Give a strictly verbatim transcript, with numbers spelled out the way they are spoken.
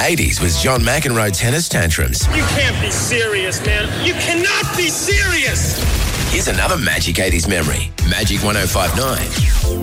eighties was John McEnroe tennis tantrums. You can't be serious, man. You cannot be serious! Here's another Magic eighties memory. Magic one oh five nine.